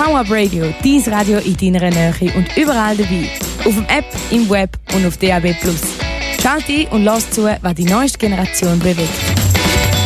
Power Radio, dein Radio in deiner Nähe und überall dabei. Auf dem App, im Web und auf DAB+. Schalt ein und lass zu, was die neueste Generation bewegt.